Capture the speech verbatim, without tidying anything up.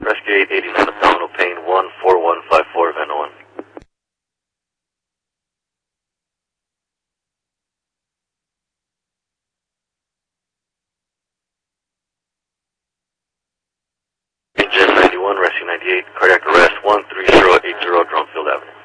Rescue eight eighty-nine, abdominal pain, one four one five four, event one. Jet ninety-one, rescue ninety-eight, cardiac arrest, one three zero eight zero, Drumfield Avenue.